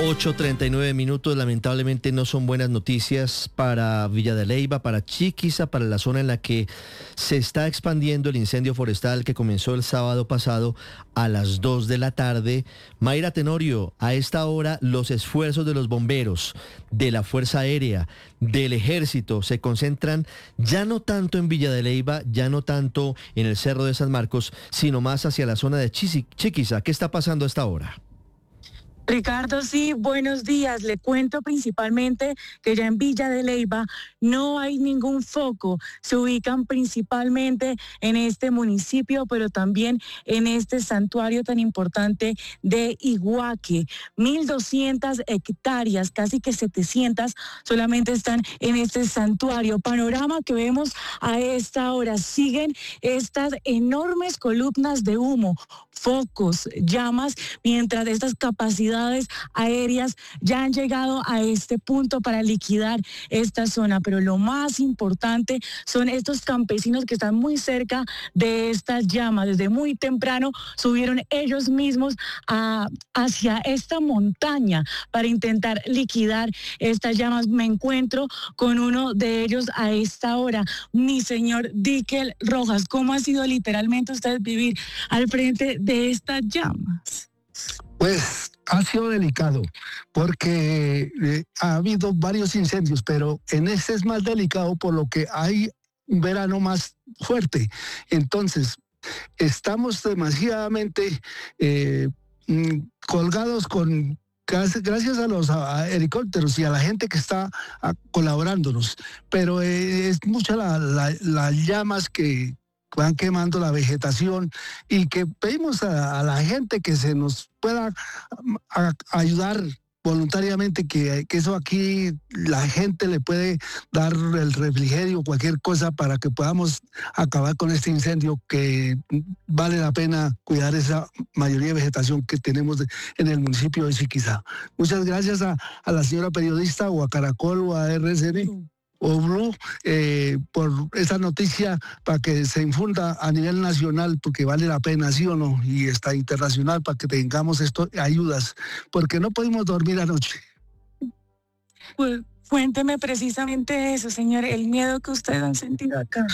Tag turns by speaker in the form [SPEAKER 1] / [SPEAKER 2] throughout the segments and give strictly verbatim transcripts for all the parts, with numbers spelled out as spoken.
[SPEAKER 1] ocho treinta y nueve minutos, lamentablemente no son buenas noticias para Villa de Leyva, para Chiquiza, para la zona en la que se está expandiendo el incendio forestal que comenzó el sábado pasado a las dos de la tarde. Mayra Tenorio, a esta hora los esfuerzos de los bomberos, de la Fuerza Aérea, del Ejército se concentran ya no tanto en Villa de Leyva, ya no tanto en el Cerro de San Marcos, sino más hacia la zona de Chiquiza. ¿Qué está pasando a esta hora?
[SPEAKER 2] Ricardo, sí, buenos días. Le cuento principalmente que ya en Villa de Leyva no hay ningún foco. Se ubican principalmente en este municipio, pero también en este santuario tan importante de Iguaque. mil doscientas hectáreas, casi que setecientas, solamente están en este santuario. Panorama que vemos a esta hora. Siguen estas enormes columnas de humo, focos, llamas, mientras estas capacidades aéreas ya han llegado a este punto para liquidar esta zona. Pero lo más importante son estos campesinos que están muy cerca de estas llamas. Desde muy temprano subieron ellos mismos a, hacia esta montaña para intentar liquidar estas llamas. Me encuentro con uno de ellos a esta hora, mi señor Díkel Rojas. ¿Cómo ha sido literalmente usted vivir al frente de estas llamas?
[SPEAKER 3] Pues ha sido delicado porque eh, ha habido varios incendios, pero en este es más delicado por lo que hay un verano más fuerte. Entonces, estamos demasiadamente eh, colgados con... Gracias a los a helicópteros y a la gente que está a, colaborándonos, pero eh, es mucha la, la, las llamas que van quemando la vegetación y que pedimos a, a la gente que se nos pueda a, a ayudar voluntariamente, que, que eso aquí la gente le puede dar el refrigerio, cualquier cosa para que podamos acabar con este incendio, que vale la pena cuidar esa mayoría de vegetación que tenemos de, en el municipio de Chiquiza. Muchas gracias a, a la señora periodista o a Caracol o a R C N o Blue eh, por esa noticia para que se infunda a nivel nacional, porque vale la pena, sí o no, y está internacional para que tengamos esto, ayudas, porque no pudimos dormir anoche.
[SPEAKER 2] Pues cuénteme precisamente eso, señor, el miedo que ustedes han sentido acá.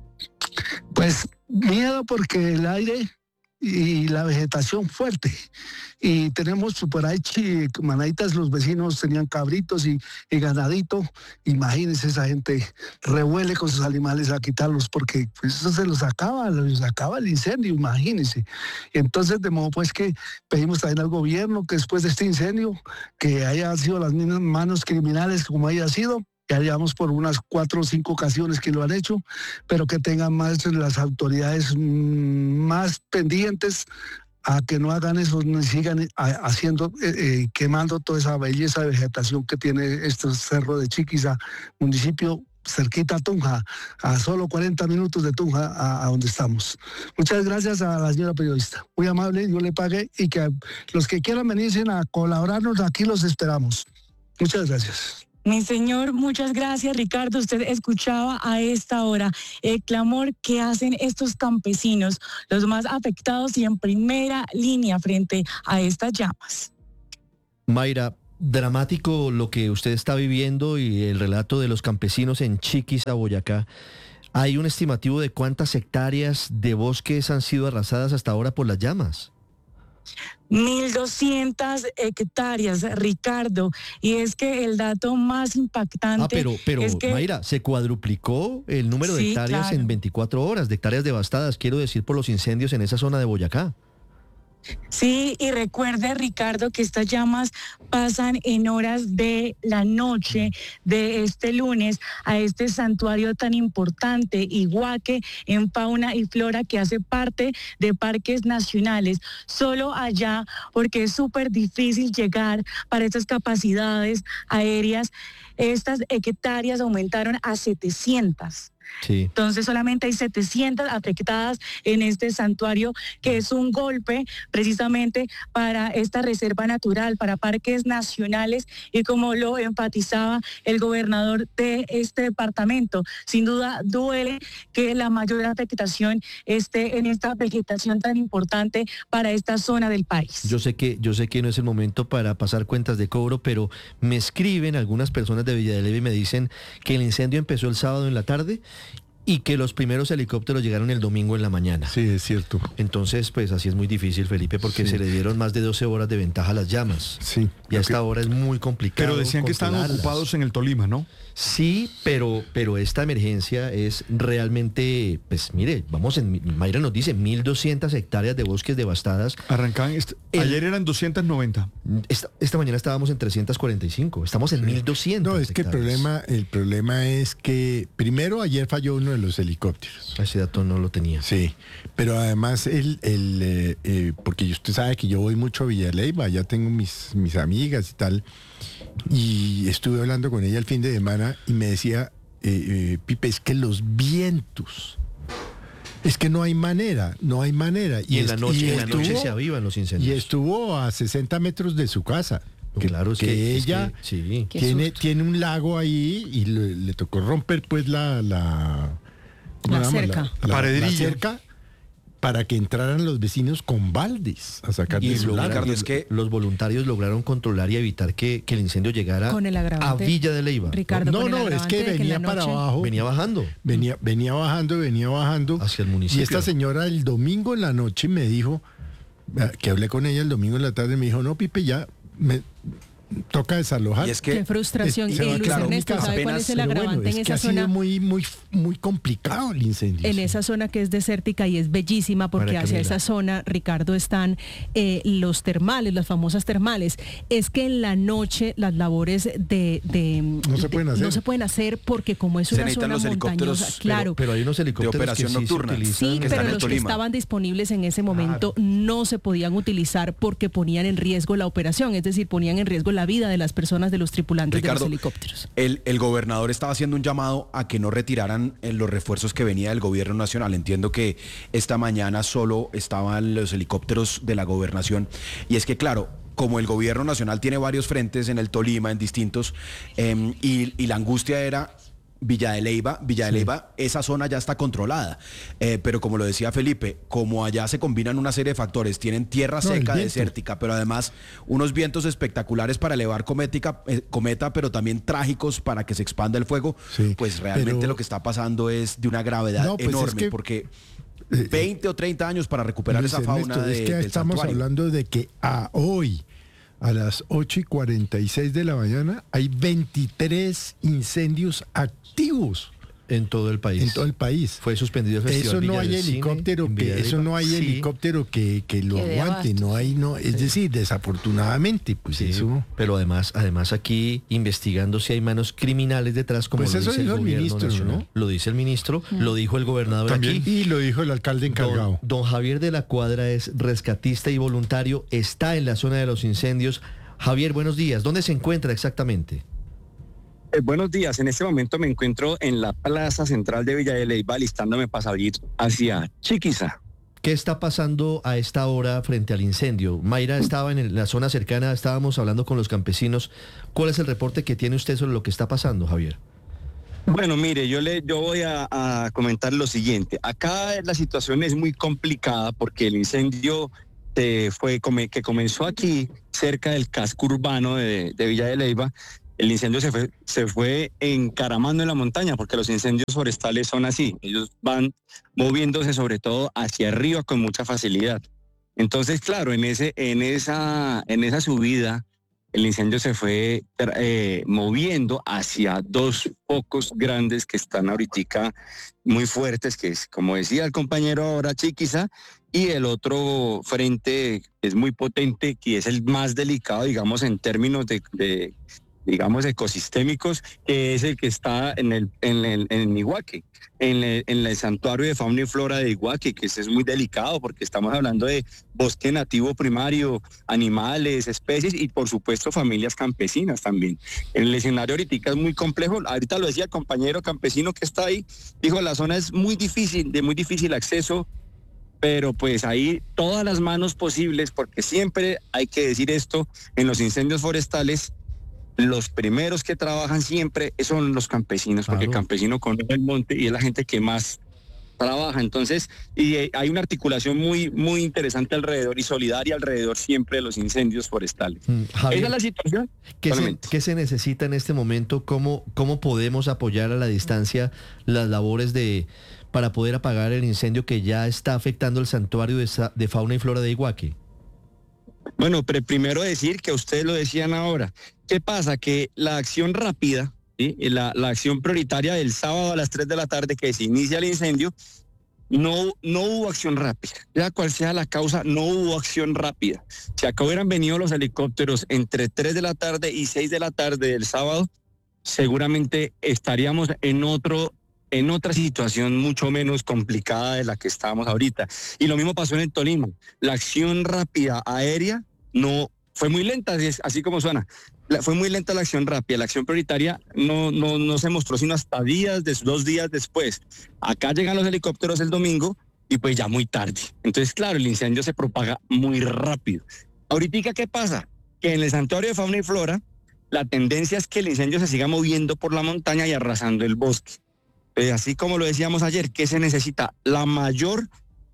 [SPEAKER 3] Pues miedo porque el aire y la vegetación fuerte, y tenemos por ahí manaditas, los vecinos tenían cabritos y, y ganadito. Imagínense, esa gente revuele con sus animales a quitarlos porque pues, eso se los acaba, los acaba el incendio, imagínense. Entonces, de modo pues que pedimos también al gobierno que después de este incendio, que haya sido las mismas manos criminales como haya sido, ya llevamos por unas cuatro o cinco ocasiones que lo han hecho, pero que tengan más las autoridades más pendientes a que no hagan eso, ni sigan haciendo, eh, eh, quemando toda esa belleza de vegetación que tiene este cerro de Chiquiza, municipio cerquita a Tunja, a solo cuarenta minutos de Tunja, a, a donde estamos. Muchas gracias a la señora periodista, muy amable, yo le pagué, y que los que quieran venirse a colaborarnos, aquí los esperamos. Muchas gracias.
[SPEAKER 2] Mi señor, muchas gracias, Ricardo. Usted escuchaba a esta hora el clamor que hacen estos campesinos, los más afectados y en primera línea frente a estas llamas.
[SPEAKER 1] Mayra, dramático lo que usted está viviendo y el relato de los campesinos en Chiquiza, Boyacá. ¿Hay un estimativo de cuántas hectáreas de bosques han sido arrasadas hasta ahora por las llamas?
[SPEAKER 2] mil doscientas hectáreas, Ricardo, y es que el dato más impactante...
[SPEAKER 1] Ah, pero, pero
[SPEAKER 2] es que,
[SPEAKER 1] Mayra, se cuadruplicó el número de
[SPEAKER 2] sí,
[SPEAKER 1] hectáreas
[SPEAKER 2] claro.
[SPEAKER 1] en veinticuatro horas, de hectáreas devastadas, quiero decir, por los incendios en esa zona de Boyacá.
[SPEAKER 2] Sí, y recuerde, Ricardo, que estas llamas pasan en horas de la noche de este lunes a este santuario tan importante, Iguaque, en fauna y flora, que hace parte de parques nacionales. Solo allá, porque es súper difícil llegar para estas capacidades aéreas, estas hectáreas aumentaron a setecientas.
[SPEAKER 1] Sí.
[SPEAKER 2] Entonces solamente hay setecientas afectadas en este santuario, que es un golpe precisamente para esta reserva natural, para parques nacionales, y como lo enfatizaba el gobernador de este departamento, sin duda duele que la mayor afectación esté en esta vegetación tan importante para esta zona del país.
[SPEAKER 1] Yo sé que, yo sé que no es el momento para pasar cuentas de cobro, pero me escriben algunas personas de Villa de Leyva y me dicen que el incendio empezó el sábado en la tarde y que los primeros helicópteros llegaron el domingo en la mañana.
[SPEAKER 4] Sí, es cierto.
[SPEAKER 1] Entonces, pues así es muy difícil, Felipe, porque
[SPEAKER 4] Sí.
[SPEAKER 1] se le dieron más de doce horas de ventaja a las llamas.
[SPEAKER 4] Sí.
[SPEAKER 1] Y a esta hora es muy complicado.
[SPEAKER 4] Pero decían que estaban
[SPEAKER 1] controlarlas.
[SPEAKER 4] ocupados en el Tolima, ¿no?
[SPEAKER 1] Sí, pero, pero esta emergencia es realmente, pues mire, vamos en, Mayra nos dice, mil doscientas hectáreas de bosques devastadas.
[SPEAKER 4] Arrancaban, est-
[SPEAKER 1] El-
[SPEAKER 4] ayer eran doscientos noventa.
[SPEAKER 1] Esta, esta mañana estábamos en trescientos cuarenta y cinco, estamos en mil doscientos.
[SPEAKER 5] No, es que el problema, el problema es que primero ayer falló uno de los helicópteros.
[SPEAKER 1] Ese dato no lo tenía.
[SPEAKER 5] Sí, pero además el, el eh, eh, porque usted sabe que yo voy mucho a Villa de Leyva, ya tengo mis, mis amigas y tal, y estuve hablando con ella el fin de semana y me decía, eh, eh, Pipe, es que los vientos, es que no hay manera, no hay manera.
[SPEAKER 1] Y, en la
[SPEAKER 5] est-
[SPEAKER 1] noche,
[SPEAKER 5] y
[SPEAKER 1] en la noche
[SPEAKER 5] estuvo-
[SPEAKER 1] se avivan los
[SPEAKER 5] y
[SPEAKER 1] incendios.
[SPEAKER 5] estuvo a sesenta metros de su casa.
[SPEAKER 1] No, claro, es
[SPEAKER 5] que,
[SPEAKER 1] que, es
[SPEAKER 5] ella
[SPEAKER 1] que- sí.
[SPEAKER 6] Qué
[SPEAKER 5] tiene,
[SPEAKER 6] susto.
[SPEAKER 5] tiene un lago ahí y le, le tocó romper pues la la, ¿cómo
[SPEAKER 6] La
[SPEAKER 5] se llama?
[SPEAKER 6] cerca.
[SPEAKER 5] La,
[SPEAKER 4] La paredrilla.
[SPEAKER 5] la cerca para que entraran los vecinos con baldes a sacar
[SPEAKER 1] Y
[SPEAKER 5] de su
[SPEAKER 1] lograron-
[SPEAKER 5] lago.
[SPEAKER 7] Ricardo, es que-
[SPEAKER 1] los voluntarios lograron controlar y evitar que, que el incendio llegara
[SPEAKER 6] Con el
[SPEAKER 1] a
[SPEAKER 6] agravante,
[SPEAKER 1] Villa de Leyva.
[SPEAKER 6] Ricardo,
[SPEAKER 5] No,
[SPEAKER 6] con el
[SPEAKER 5] no, es
[SPEAKER 6] agravante
[SPEAKER 5] que
[SPEAKER 6] de en
[SPEAKER 5] venía
[SPEAKER 6] la
[SPEAKER 5] para
[SPEAKER 6] noche-
[SPEAKER 5] abajo.
[SPEAKER 1] Venía bajando.
[SPEAKER 5] Venía, venía bajando, venía bajando.
[SPEAKER 1] Hacia el municipio.
[SPEAKER 5] Y esta señora el domingo en la noche me dijo, eh, que hablé con ella el domingo en la tarde, me dijo, no, Pipe, ya me toca desalojar.
[SPEAKER 7] Y es
[SPEAKER 6] Qué
[SPEAKER 7] que
[SPEAKER 6] frustración.
[SPEAKER 5] Eh,
[SPEAKER 6] Y
[SPEAKER 5] se va a
[SPEAKER 6] Luis
[SPEAKER 5] quedar
[SPEAKER 6] Ernesto,
[SPEAKER 5] mi casa.
[SPEAKER 6] ¿sabe cuál es el
[SPEAKER 5] Pero bueno,
[SPEAKER 6] agravante
[SPEAKER 5] es
[SPEAKER 6] en
[SPEAKER 5] que
[SPEAKER 6] esa
[SPEAKER 5] ha sido
[SPEAKER 6] zona?
[SPEAKER 5] muy, muy, muy complicado el incendio.
[SPEAKER 6] En
[SPEAKER 5] sí.
[SPEAKER 6] esa zona que es desértica y es bellísima, porque
[SPEAKER 1] María
[SPEAKER 6] hacia
[SPEAKER 1] Camila.
[SPEAKER 6] esa zona, Ricardo, están eh, los termales, las famosas termales. Es que en la noche las labores de... de-
[SPEAKER 5] No se
[SPEAKER 6] de-
[SPEAKER 5] pueden hacer.
[SPEAKER 6] no se pueden hacer porque como es
[SPEAKER 7] Se
[SPEAKER 6] una
[SPEAKER 7] necesitan
[SPEAKER 6] zona
[SPEAKER 7] los helicópteros,
[SPEAKER 6] montañosa,
[SPEAKER 7] pero-
[SPEAKER 6] claro.
[SPEAKER 1] Pero hay unos helicópteros
[SPEAKER 7] operación
[SPEAKER 1] que sí
[SPEAKER 7] nocturna.
[SPEAKER 1] se utilizan.
[SPEAKER 6] Sí,
[SPEAKER 7] que
[SPEAKER 6] pero
[SPEAKER 7] están en
[SPEAKER 6] los que
[SPEAKER 7] Tolima.
[SPEAKER 6] estaban disponibles en ese momento no se podían utilizar porque ponían en riesgo la operación, es decir, ponían en riesgo la vida de las personas, de los tripulantes
[SPEAKER 7] Ricardo,
[SPEAKER 6] de los helicópteros.
[SPEAKER 7] El, el gobernador estaba haciendo un llamado a que no retiraran eh, los refuerzos que venía del gobierno nacional. Entiendo que esta mañana solo estaban los helicópteros de la gobernación. Y es que, claro, como el gobierno nacional tiene varios frentes en el Tolima, en distintos, eh, y, y la angustia era... Villa de Leyva, Villa de Leyva, esa zona ya está controlada, eh, pero como lo decía Felipe, como allá se combinan una serie de factores, tienen tierra
[SPEAKER 5] No, el
[SPEAKER 7] seca,
[SPEAKER 5] viento.
[SPEAKER 7] desértica, pero además unos vientos espectaculares para elevar comética, eh, cometa, pero también trágicos para que se expanda el fuego,
[SPEAKER 5] Sí,
[SPEAKER 7] pues realmente
[SPEAKER 5] pero-
[SPEAKER 7] lo que está pasando es de una gravedad
[SPEAKER 5] No, pues es
[SPEAKER 7] enorme,
[SPEAKER 5] que-
[SPEAKER 7] porque
[SPEAKER 5] eh,
[SPEAKER 7] veinte o treinta años para recuperar
[SPEAKER 5] Luis
[SPEAKER 7] esa fauna
[SPEAKER 5] Ernesto,
[SPEAKER 7] de,
[SPEAKER 5] es que
[SPEAKER 7] del
[SPEAKER 5] estamos
[SPEAKER 7] santuario.
[SPEAKER 5] hablando de que a hoy, a las ocho y cuarenta y seis de la mañana, hay veintitrés incendios activos
[SPEAKER 1] En todo el país.
[SPEAKER 5] en todo el país.
[SPEAKER 1] Fue suspendido el festival.
[SPEAKER 5] Eso no
[SPEAKER 1] Villa
[SPEAKER 5] hay
[SPEAKER 1] del Cine
[SPEAKER 5] helicóptero
[SPEAKER 1] en Villa
[SPEAKER 5] que
[SPEAKER 1] de
[SPEAKER 5] eso
[SPEAKER 1] Leyva.
[SPEAKER 5] no hay
[SPEAKER 1] Sí,
[SPEAKER 5] helicóptero que, que lo
[SPEAKER 6] Que dé
[SPEAKER 5] aguante,
[SPEAKER 6] abasto.
[SPEAKER 5] no hay no, es decir, desafortunadamente, pues
[SPEAKER 1] sí,
[SPEAKER 5] eso.
[SPEAKER 1] pero además, además aquí investigando si hay manos criminales detrás, como
[SPEAKER 5] Pues
[SPEAKER 1] lo
[SPEAKER 5] eso
[SPEAKER 1] dice el
[SPEAKER 5] dijo el
[SPEAKER 1] gobierno
[SPEAKER 5] ministro,
[SPEAKER 1] nacional.
[SPEAKER 5] ¿no?
[SPEAKER 1] Lo dice el ministro, lo dijo el gobernador
[SPEAKER 5] También
[SPEAKER 1] aquí.
[SPEAKER 5] y lo dijo el alcalde encargado.
[SPEAKER 1] Don, don Javier de la Cuadra es rescatista y voluntario, está en la zona de los incendios. Javier, buenos días. ¿Dónde se encuentra exactamente?
[SPEAKER 8] Eh, buenos días, en este momento me encuentro en la plaza central de Villa de Leyva, alistándome para salir hacia Chiquiza.
[SPEAKER 1] ¿Qué está pasando a esta hora frente al incendio? Mayra estaba en el- la zona cercana, estábamos hablando con los campesinos. ¿Cuál es el reporte que tiene usted sobre lo que está pasando, Javier?
[SPEAKER 8] Bueno, mire, yo le, yo voy a, a comentar lo siguiente. Acá la situación es muy complicada porque el incendio eh, fue come- que comenzó aquí cerca del casco urbano de, de Villa de Leyva. El incendio se fue, se fue encaramando en la montaña porque los incendios forestales son así. Ellos van moviéndose sobre todo hacia arriba con mucha facilidad. Entonces, claro, en, ese, en, esa, en esa subida, el incendio se fue eh, moviendo hacia dos focos grandes que están ahorita muy fuertes, que es, como decía el compañero ahora, Chiquiza, y el otro frente es muy potente, que es el más delicado, digamos, en términos de, de, digamos, ecosistémicos, que es el que está en el en el, en Iguaque, en el, en el santuario de fauna y flora de Iguaque, que es muy delicado porque estamos hablando de bosque nativo primario, animales, especies y por supuesto familias campesinas también. El escenario ahorita es muy complejo, ahorita lo decía el compañero campesino que está ahí, dijo la zona es muy difícil, de muy difícil acceso, pero pues ahí todas las manos posibles, porque siempre hay que decir esto, en los incendios forestales, los primeros que trabajan siempre son los campesinos, porque
[SPEAKER 1] Claro.
[SPEAKER 8] el campesino conoce el monte y es la gente que más trabaja. Entonces, y eh, hay una articulación muy, muy interesante alrededor y solidaria alrededor siempre de los incendios forestales.
[SPEAKER 1] Mm, Javier,
[SPEAKER 8] Esa es la situación.
[SPEAKER 1] ¿qué se,
[SPEAKER 8] solamente.
[SPEAKER 1] qué se necesita en este momento? ¿Cómo, cómo podemos apoyar a la distancia las labores de para poder apagar el incendio que ya está afectando el santuario de, sa- de fauna y flora de Iguaque?
[SPEAKER 8] Bueno, pero primero decir que ustedes lo decían ahora. ¿Qué pasa? Que la acción rápida, ¿sí? la, la acción prioritaria del sábado a las tres de la tarde que se inicia el incendio, no, no hubo acción rápida. Ya cual sea la causa, no hubo acción rápida. Si acá hubieran venido los helicópteros entre tres de la tarde y seis de la tarde del sábado, seguramente estaríamos en otro en otra situación mucho menos complicada de la que estábamos ahorita. Y lo mismo pasó en el Tolima. La acción rápida aérea no fue muy lenta, así, es- así como suena. La- fue muy lenta la acción rápida. La acción prioritaria no, no, no se mostró sino hasta días, des- dos días después. Acá llegan los helicópteros el domingo y pues ya muy tarde. Entonces, claro, el incendio se propaga muy rápido. Ahorita, ¿qué pasa? Que en el santuario de fauna y flora, la tendencia es que el incendio se siga moviendo por la montaña y arrasando el bosque. Eh, así como lo decíamos ayer, ¿qué se necesita? La mayor,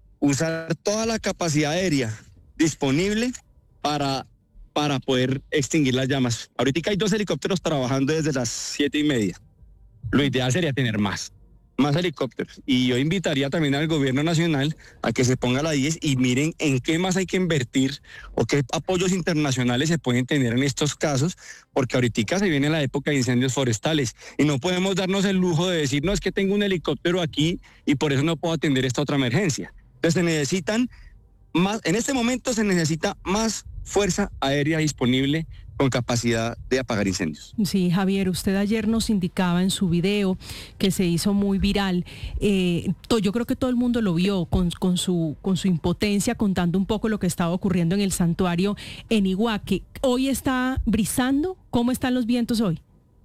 [SPEAKER 8] usar toda la capacidad aérea disponible para, para poder extinguir las llamas. Ahorita hay dos helicópteros trabajando desde las siete y media. Lo ideal sería tener más, más helicópteros. Y yo invitaría también al gobierno nacional a que se ponga la diez y miren en qué más hay que invertir o qué apoyos internacionales se pueden tener en estos casos, porque ahorita se viene la época de incendios forestales y no podemos darnos el lujo de decir, no, es que tengo un helicóptero aquí y por eso no puedo atender esta otra emergencia. Entonces se necesitan más, en este momento se necesita más fuerza aérea disponible con capacidad de apagar incendios.
[SPEAKER 6] Sí, Javier, usted ayer nos indicaba en su video que se hizo muy viral. Eh, to- yo creo que todo el mundo lo vio con, con, su, con su impotencia, contando un poco lo que estaba ocurriendo en el santuario en Iguaque. ¿Hoy está brisando? ¿Cómo están los vientos hoy?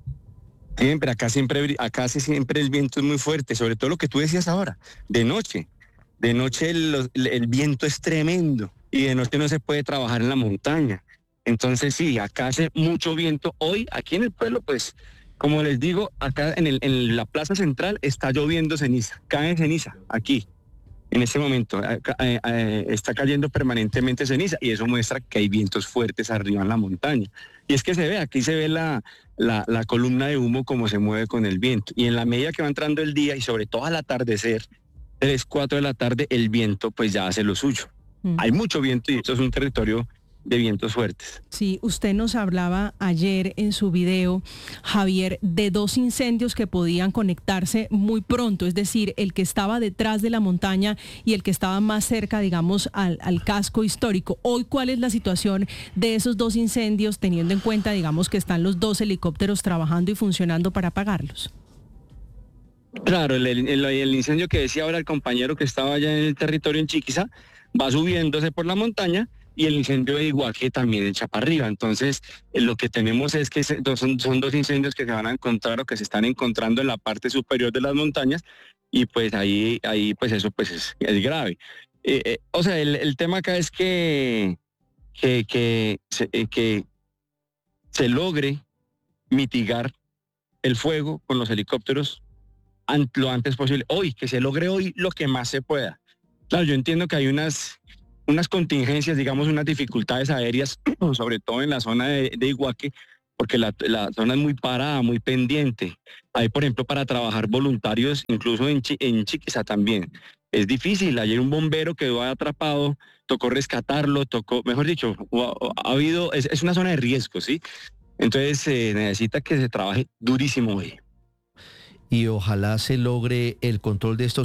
[SPEAKER 8] Siempre, acá siempre, acá sí siempre el viento es muy fuerte, sobre todo lo que tú decías ahora, de noche. De noche el, el viento es tremendo y de noche no se puede trabajar en la montaña. Entonces sí, acá hace mucho viento. Hoy, aquí en el pueblo, pues, como les digo, acá en, el, en la plaza central está lloviendo ceniza, cae ceniza, aquí, en este momento. Acá, eh, eh, está cayendo permanentemente ceniza y eso muestra que hay vientos fuertes arriba en la montaña. Y es que se ve, aquí se ve la, la, la columna de humo como se mueve con el viento. Y en la medida que va entrando el día y sobre todo al atardecer, tres, cuatro de la tarde, el viento pues ya hace lo suyo.
[SPEAKER 6] Mm.
[SPEAKER 8] Hay mucho viento y esto es un territorio de vientos fuertes.
[SPEAKER 6] Sí, usted nos hablaba ayer en su video, Javier, de dos incendios que podían conectarse muy pronto, es decir, el que estaba detrás de la montaña y el que estaba más cerca, digamos, al, al casco histórico. Hoy, ¿cuál es la situación de esos dos incendios, teniendo en cuenta, digamos, que están los dos helicópteros trabajando y funcionando para apagarlos?
[SPEAKER 8] Claro, el, el, el incendio que decía ahora el compañero que estaba allá en el territorio en Chiquiza, va subiéndose por la montaña, y el incendio de Iguaque también echa para arriba. Entonces, eh, lo que tenemos es que se, dos, son, son dos incendios que se van a encontrar o que se están encontrando en la parte superior de las montañas, y pues ahí, ahí pues eso pues es, es grave. Eh, eh, o sea, el, el tema acá es que, que, que, se, eh, que se logre mitigar el fuego con los helicópteros an, lo antes posible. Hoy, que se logre hoy lo que más se pueda. Claro, yo entiendo que hay unas unas contingencias, digamos, unas dificultades aéreas, sobre todo en la zona de, de Iguaque, porque la, la zona es muy parada, muy pendiente. Hay, por ejemplo, para trabajar voluntarios, incluso en, Chi, en Chiquiza también. Es difícil. Ayer un bombero quedó atrapado, tocó rescatarlo, tocó, mejor dicho, ha, ha habido, es, es una zona de riesgo, ¿sí? Entonces se eh, necesita que se trabaje durísimo hoy.
[SPEAKER 1] Y ojalá se logre el control de estos